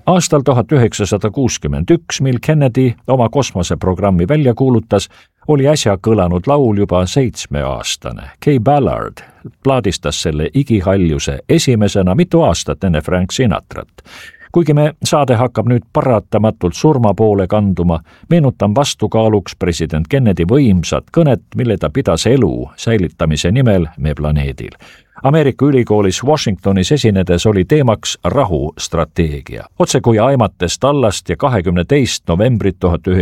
Aastal 1961, mil Kennedy oma kosmoseprogrammi välja kuulutas, oli äsja kõlanud laul juba 7-aastane. Kay Ballard plaadistas selle igihaljuse esimesena mitu aastat enne Frank Sinatrat. Kuigi me saade hakkab nüüd paratamatult surma poole kanduma, meenutan vastukaaluks president Kennedy võimsat kõnet, mille ta pidas elu säilitamise nimel meie planeedil. Ameerika ülikoolis Washingtonis esinedes oli teemaks rahustrateegia. Otse kui aimates tallast ja 22. novembrit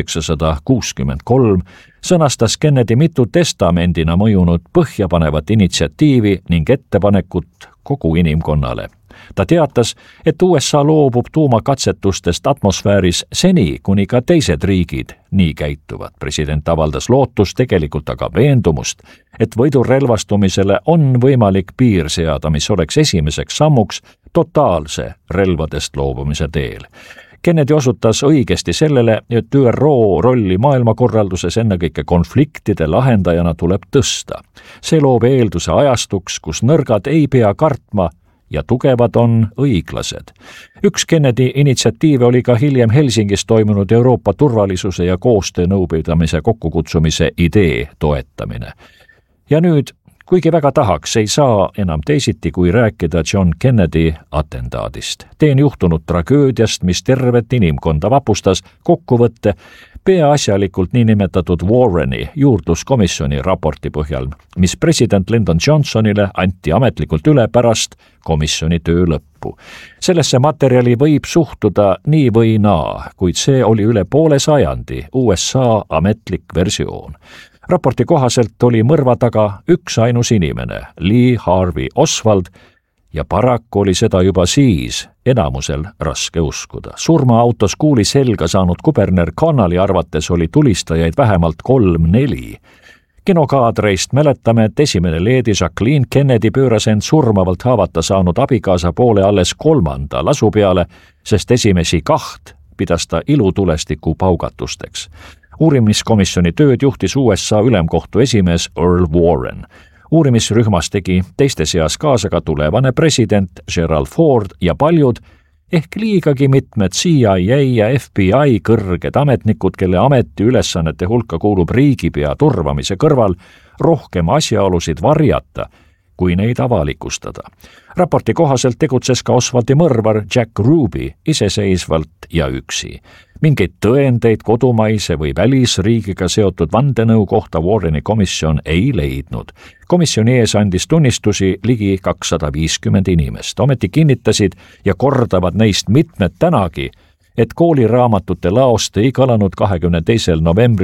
1963 sõnastas Kennedy mitu testamendina mõjunud põhjapanevat initsiatiivi ning ettepanekut kogu inimkonnale. Ta teatas, et USA loobub tuumakatsetustest atmosfääris seni, kuni ka teised riigid nii käituvad. President avaldas lootust, tegelikult aga veendumust, et võidurelvastumisele on võimalik piir seada, mis oleks esimeseks sammuks totaalse relvadest loobumise teel. Kennedy osutas õigesti sellele, et ÜRO rolli maailmakorralduses ennekõike konfliktide lahendajana tuleb tõsta. See loob eelduse ajastuks, kus nõrgad ei pea kartma ja tugevad on õiglased. Üks Kennedy initsiatiive oli ka hiljem Helsingis toimunud Euroopa turvalisuse ja koostöö nõupidamise kokkukutsumise idee toetamine. Ja nüüd, kuigi väga tahaks, ei saa enam teisiti kui rääkida John Kennedy atentaadist. Teen juhtunud tragöödiast, mis tervet inimkonda vapustas, kokkuvõtte peaasjalikult niinimetatud Warreni juurdluskomisjoni raporti põhjal, mis president Lyndon Johnsonile anti ametlikult üle pärast komisjoni töö lõppu. Sellesse materjali võib suhtuda nii või naa, kuid see oli üle poole sajandi USA ametlik versioon. Raporti kohaselt oli mõrva taga üksainus inimene, Lee Harvey Oswald, ja paraku oli seda juba siis enamusel raske uskuda. Surmaautos kuuli selga saanud kuberner Connolly arvates oli tulistajaid vähemalt 3-4. Kinokaadreist mäletame, et esimene leedi Jacqueline Kennedy pööras end surmavalt haavata saanud abikaasa poole alles 3. lasu peale, sest esimesi 2 pidas ta ilutulestiku paugatusteks. Uurimiskomisjoni tööd juhtis USA ülemkohtu esimees Earl Warren. Uurimisrühmas tegi teiste seas kaasa ka tulevane president Gerald Ford ja paljud, ehk liigagi mitmed CIA ja FBI kõrged ametnikud, kelle ametiülesannete hulka kuulub riigipea turvamise kõrval rohkem asjaolusid varjata, kui neid avalikustada. Raporti kohaselt tegutses ka Oswaldi mõrvar Jack Ruby iseseisvalt ja üksi. Mingeid tõendeid kodumaise või välisriigiga seotud vandenõu kohta Warreni komisjon ei leidnud. Komisjoni ees andis tunnistusi ligi 250 inimest. Ometi kinnitasid ja kordavad neist mitmed tänagi, et kooliraamatute laost ei kõlanud 22. novembril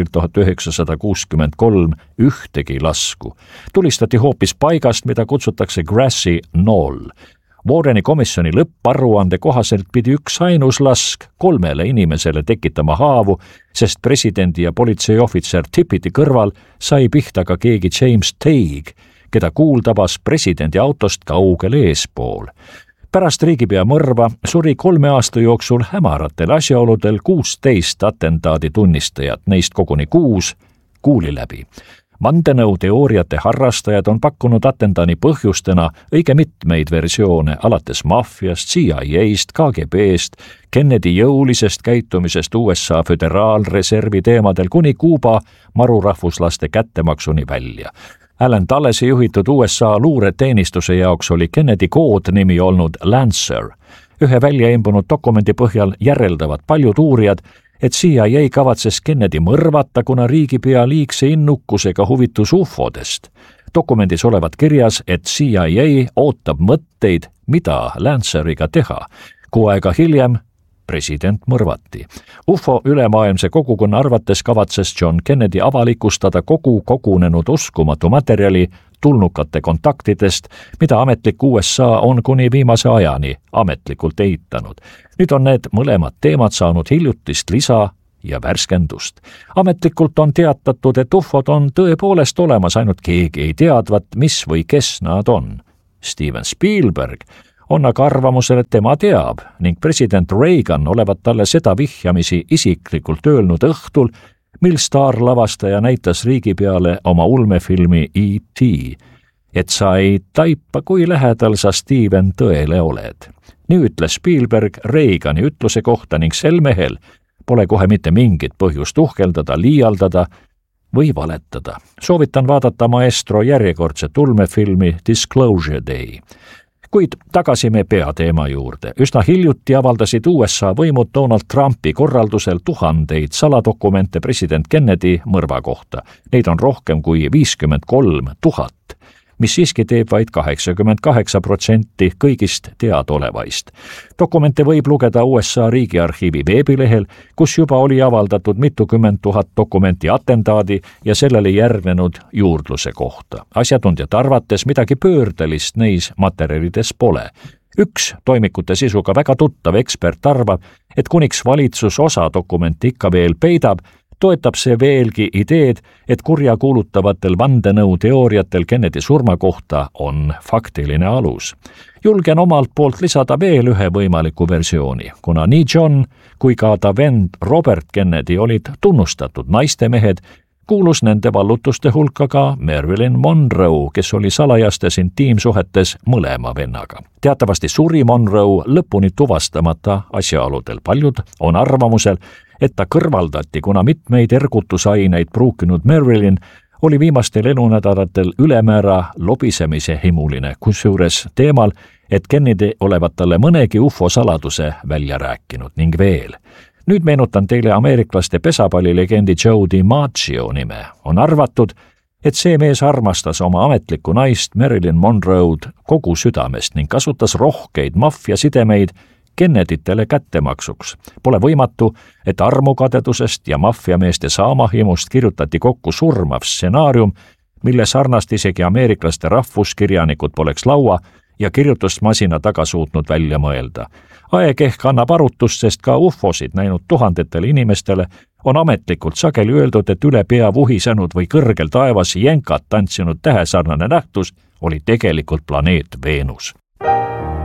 1963 ühtegi lasku. Tulistati hoopis paigast, mida kutsutakse Grassy Knoll. Warreni komisjoni lõpparuande kohaselt pidi üksainus lask 3 inimesele tekitama haavu, sest presidendi ja politseiohvitser Tippiti kõrval sai pihta ka keegi James Teague, keda kuuldavas presidendi autost kaugel eespool. Pärast riigipea mõrva suri 3 aasta jooksul hämaratel asjaoludel 16 atentaadi tunnistajat, neist koguni 6 kuuli läbi. Vandenõuteooriate harrastajad on pakkunud atentaadi põhjustena õige mitmeid versioone, alates maffiast, CIA-st, KGB-st, Kennedy jõulisest käitumisest USA föderaalreservi teemadel kuni Kuuba marurahvuslaste kättemaksuni välja. Alan Dullesi juhitud USA luureteenistuse jaoks oli Kennedy koodnimi olnud Lancer. Ühe väljaimbunud dokumendi põhjal järeldavad paljud uurijad, et CIA kavatses Kennedy mõrvata, kuna riigipea liigse innukusega huvitus ufodest. Dokumendis olevat kirjas, et CIA ootab mõtteid, mida Lanceriga teha. Kuu aega hiljem president mõrvati. UFO ülemaailmse kogukonna arvates kavatses John Kennedy avalikustada kogu kogunenud uskumatu materjali tulnukate kontaktidest, mida ametlik USA on kuni viimase ajani ametlikult eitanud. Nüüd on need mõlemad teemad saanud hiljutist lisa ja värskendust. Ametlikult on teatatud, et UFOd on tõepoolest olemas, ainult keegi ei teadvat, mis või kes nad on. Steven Spielberg on aga arvamusel, et tema teab ning president Reagan olevat talle seda vihjamisi isiklikult öelnud õhtul, mil staarlavastaja näitas riigipeale oma ulmefilmi E.T., et sa ei taipa, kui lähedal sa Steven tõele oled. nii ütles Spielberg Reagani ütluse kohta ning sel mehel pole kohe mitte mingit põhjust uhkeldada, liialdada või valetada. Soovitan vaadata maestro järjekordset ulmefilmi Disclosure Day. Kuid tagasi me peateema juurde. Üsna hiljuti avaldasid USA võimud Donald Trumpi korraldusel tuhandeid saladokumente president Kennedy mõrva kohta. Neid on rohkem kui 53 000, mis siiski teeb vaid 88% kõigist teadaolevaist. Dokumente võib lugeda USA riigiarhiivi veebilehel, kus juba oli avaldatud mitukümmend tuhat dokumenti atentaadi ja sellele järgnenud juurdluse kohta. Asjatundjate arvates midagi pöördelist neis materjalides pole. Üks toimikute sisuga väga tuttav ekspert arvab, et kuniks valitsus osa dokumenti ikka veel peidab, toetab see veelgi ideed, et kurjakuulutavatel vandenõuteooriatel Kennedy surma kohta on faktiline alus. Julgen omalt poolt lisada veel ühe võimaliku versiooni, kuna nii John kui ka ta vend Robert Kennedy olid tunnustatud naistemehed, kuulus nende vallutuste hulka ka Marilyn Monroe, kes oli salajastes intiimsuhetes mõlema vennaga. Teatavasti suri Monroe lõpuni tuvastamata asjaoludel. Paljud on arvamusel, et ta kõrvaldati, kuna mitmeid ergutusaineid pruukinud Marilyn oli viimastel elunädalatel ülemäära lobisemise himuline, kusjuures teemal, et Kennedy olevat talle mõnegi UFO saladuse välja rääkinud ning veel. Nüüd meenutan teile ameeriklaste pesapallilegendi Joe DiMaggio nime. On arvatud, et see mees armastas oma ametlikku naist Marilyn Monroe'd kogu südamest ning kasutas rohkeid maffiasidemeid Kenneditele kättemaksuks. Pole võimatu, et armukadedusest ja maffiameeste saamahimust kirjutati kokku surmav stsenaarium, mille sarnast isegi ameeriklaste rahvuskirjanikud poleks laua ja kirjutusmasina taga suutnud välja mõelda. Aeg ehk annab arutust, sest ka UFOsid näinud tuhandetele inimestele on ametlikult sageli öeldud, et üle pea vuhisenud või kõrgel taevas jänkat tantsinud tähesarnane nähtus oli tegelikult planeet Veenus.